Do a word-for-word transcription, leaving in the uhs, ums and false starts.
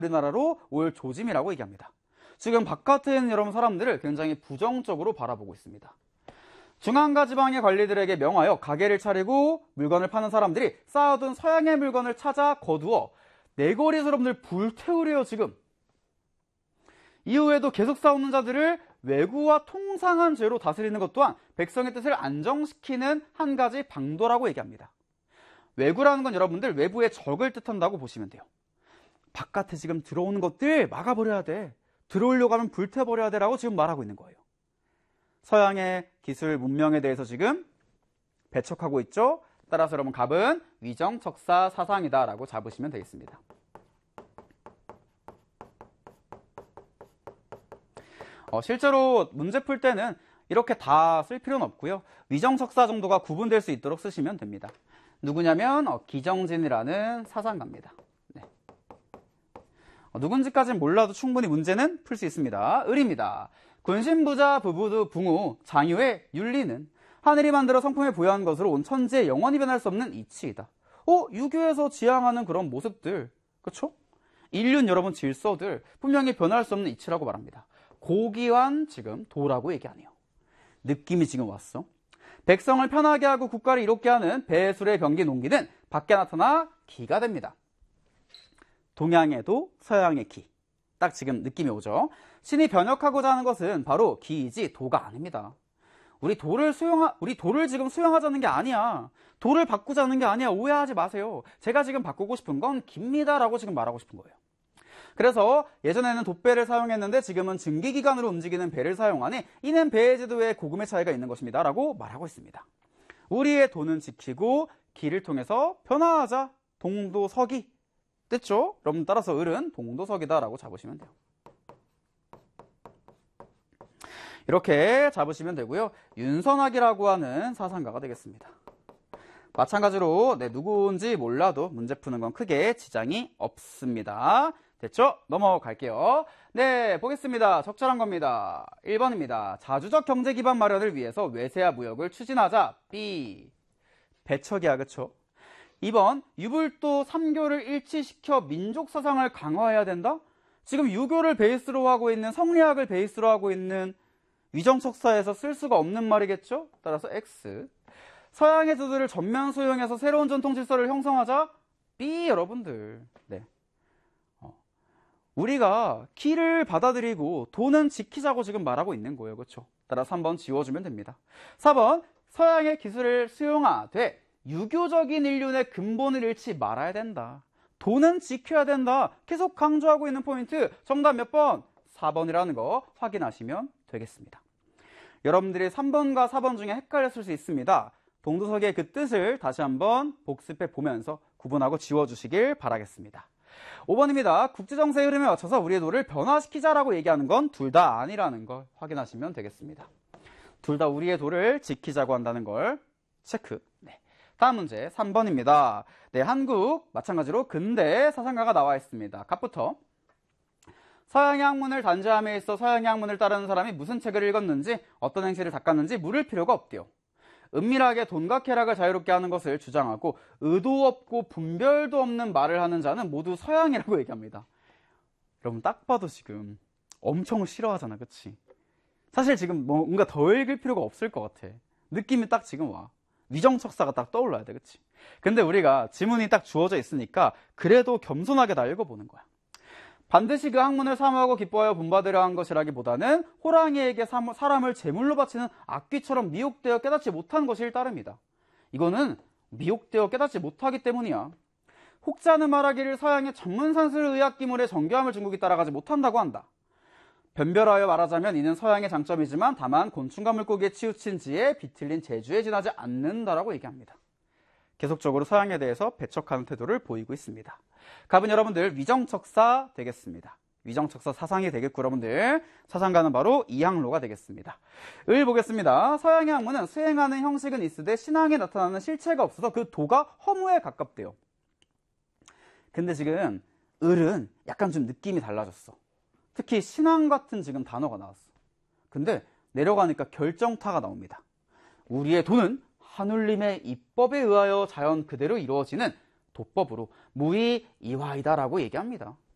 우리나라로 올 조짐이라고 얘기합니다. 지금 바깥에 있는 여러분 사람들을 굉장히 부정적으로 바라보고 있습니다. 중앙과 지방의 관리들에게 명하여 가게를 차리고 물건을 파는 사람들이 쌓아둔 서양의 물건을 찾아 거두어 내거리 사람들 불태우래요 지금. 이후에도 계속 싸우는 자들을 왜구와 통상한 죄로 다스리는 것 또한 백성의 뜻을 안정시키는 한 가지 방도라고 얘기합니다. 왜구라는 건 여러분들 외부의 적을 뜻한다고 보시면 돼요. 바깥에 지금 들어오는 것들 막아버려야 돼. 들어오려고 하면 불태워버려야 돼 라고 지금 말하고 있는 거예요. 서양의 기술 문명에 대해서 지금 배척하고 있죠. 따라서 여러분 갑은 위정척사 사상이다 라고 잡으시면 되겠습니다. 어, 실제로 문제 풀 때는 이렇게 다 쓸 필요는 없고요. 위정척사 정도가 구분될 수 있도록 쓰시면 됩니다. 누구냐면 어, 기정진이라는 사상가입니다. 네. 어, 누군지까지는 몰라도 충분히 문제는 풀 수 있습니다. 을입니다. 군신부자 부부도 붕우 장유의 윤리는 하늘이 만들어 성품에 부여한 것으로 온 천지에 영원히 변할 수 없는 이치이다. 어? 유교에서 지향하는 그런 모습들, 그쵸? 인륜 여러분 질서들 분명히 변할 수 없는 이치라고 말합니다. 고귀한 지금 도라고 얘기하네요. 느낌이 지금 왔어. 백성을 편하게 하고 국가를 이롭게 하는 배술의 병기 농기는 밖에 나타나 기가 됩니다. 동양의 도, 서양의 기. 딱 지금 느낌이 오죠. 신이 변혁하고자 하는 것은 바로 기이지 도가 아닙니다. 우리 도를 수용하, 우리 도를 지금 수용하자는 게 아니야. 도를 바꾸자는 게 아니야. 오해하지 마세요. 제가 지금 바꾸고 싶은 건 기입니다라고 지금 말하고 싶은 거예요. 그래서 예전에는 돛배를 사용했는데 지금은 증기기관으로 움직이는 배를 사용하니 이는 배의 제도에 고금의 차이가 있는 것입니다 라고 말하고 있습니다. 우리의 도는 지키고 기를 통해서 변화하자. 동도서기 됐죠? 여러분 따라서 을은 동도서기다 라고 잡으시면 돼요. 이렇게 잡으시면 되고요. 윤선학이라고 하는 사상가가 되겠습니다. 마찬가지로 네, 누구인지 몰라도 문제 푸는 건 크게 지장이 없습니다. 됐죠? 넘어갈게요. 네, 보겠습니다. 적절한 겁니다. 일 번입니다. 자주적 경제 기반 마련을 위해서 외세와 무역을 추진하자. B. 배척이야, 그쵸? 이 번, 유불도 삼교를 일치시켜 민족 사상을 강화해야 된다? 지금 유교를 베이스로 하고 있는 성리학을 베이스로 하고 있는 위정척사에서 쓸 수가 없는 말이겠죠? 따라서 X. 서양의 제도를 전면 수용해서 새로운 전통 질서를 형성하자. B. 여러분들. 네. 어. 우리가 기를 받아들이고 도는 지키자고 지금 말하고 있는 거예요. 그렇죠? 따라서 한 번 지워주면 됩니다. 사 번. 서양의 기술을 수용하되 유교적인 인륜의 근본을 잃지 말아야 된다. 도는 지켜야 된다. 계속 강조하고 있는 포인트. 정답 몇 번? 사 번이라는 거 확인하시면 되겠습니다. 여러분들이 삼 번과 사 번 중에 헷갈렸을 수 있습니다. 동도서기의 그 뜻을 다시 한번 복습해 보면서 구분하고 지워주시길 바라겠습니다. 오 번입니다. 국제정세의 흐름에 맞춰서 우리의 도를 변화시키자라고 얘기하는 건 둘 다 아니라는 걸 확인하시면 되겠습니다. 둘 다 우리의 도를 지키자고 한다는 걸 체크. 네. 다음 문제 삼 번입니다. 네, 한국 마찬가지로 근대 사상가가 나와 있습니다. 갑부터. 서양의 학문을 단죄함에 있어 서양의 학문을 따르는 사람이 무슨 책을 읽었는지 어떤 행실을 닦았는지 물을 필요가 없대요. 은밀하게 돈과 쾌락을 자유롭게 하는 것을 주장하고 의도 없고 분별도 없는 말을 하는 자는 모두 서양이라고 얘기합니다. 여러분 딱 봐도 지금 엄청 싫어하잖아, 그치? 사실 지금 뭔가 더 읽을 필요가 없을 것 같아. 느낌이 딱 지금 와. 위정척사가 딱 떠올라야 돼, 그치? 근데 우리가 지문이 딱 주어져 있으니까 그래도 겸손하게 다 읽어보는 거야. 반드시 그 학문을 사모하고 기뻐하여 본받으려 한 것이라기보다는 호랑이에게 사람을 제물로 바치는 악귀처럼 미혹되어 깨닫지 못한 것이 일따릅니다. 이거는 미혹되어 깨닫지 못하기 때문이야. 혹자는 말하기를 서양의 전문산술 의학기물의 정교함을 중국이 따라가지 못한다고 한다. 변별하여 말하자면 이는 서양의 장점이지만 다만 곤충과 물고기에 치우친 지에 비틀린 재주에 지나지 않는다라고 얘기합니다. 계속적으로 서양에 대해서 배척하는 태도를 보이고 있습니다. 갑은 여러분들 위정척사 되겠습니다. 위정척사 사상이 되겠고 여러분들 사상가는 바로 이항로가 되겠습니다. 을 보겠습니다. 서양의 학문은 수행하는 형식은 있으되 신앙에 나타나는 실체가 없어서 그 도가 허무에 가깝대요. 근데 지금 을은 약간 좀 느낌이 달라졌어. 특히 신앙 같은 지금 단어가 나왔어. 근데 내려가니까 결정타가 나옵니다. 우리의 도는 하늘님의 입법에 의하여 자연 그대로 이루어지는 도법으로 무의 이화이다라고 얘기합니다.